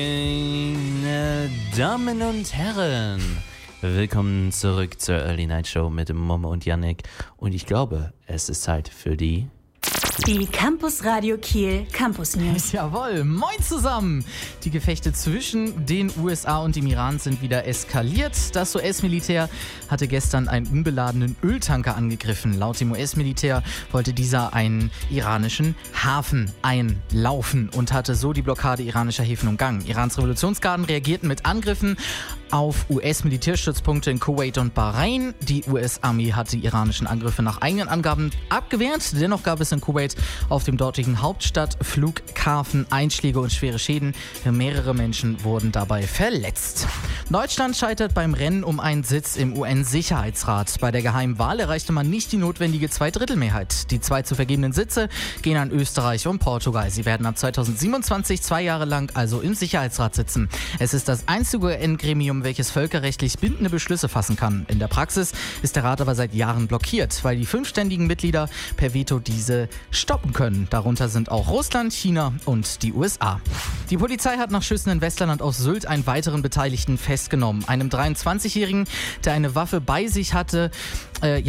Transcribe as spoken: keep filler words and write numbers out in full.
Meine Damen und Herren, willkommen zurück zur Early Night Show mit Momo und Yannick. Und ich glaube, es ist Zeit für die... Die Campus Radio Kiel Campus News. Jawohl, moin zusammen! Die Gefechte zwischen den U S A und dem Iran sind wieder eskaliert. Das U S-Militär hatte gestern einen unbeladenen Öltanker angegriffen. Laut dem U S-Militär wollte dieser einen iranischen Hafen einlaufen und hatte so die Blockade iranischer Häfen umgangen. Irans Revolutionsgarden reagierten mit Angriffen auf U S-Militärstützpunkte in Kuwait und Bahrain. Die U S-Armee hatte die iranischen Angriffe nach eigenen Angaben abgewehrt. Dennoch gab es in Kuwait auf dem dortigen Hauptstadtflughafen Einschläge und schwere Schäden. Mehrere Menschen wurden dabei verletzt. Deutschland scheitert beim Rennen um einen Sitz im U N-Sicherheitsrat. Bei der geheimen Wahl erreichte man nicht die notwendige Zweidrittelmehrheit. Die zwei zu vergebenen Sitze gehen an Österreich und Portugal. Sie werden ab zweitausendsiebenundzwanzig zwei Jahre lang also im Sicherheitsrat sitzen. Es ist das einzige U N-Gremium, welches völkerrechtlich bindende Beschlüsse fassen kann. In der Praxis ist der Rat aber seit Jahren blockiert, weil die fünf ständigen Mitglieder per Veto diese stoppen können. Darunter sind auch Russland, China und die U S A. Die Polizei hat nach Schüssen in Westerland auf Sylt einen weiteren Beteiligten festgenommen. Einem dreiundzwanzigjährigen, der eine Waffe bei sich hatte, äh,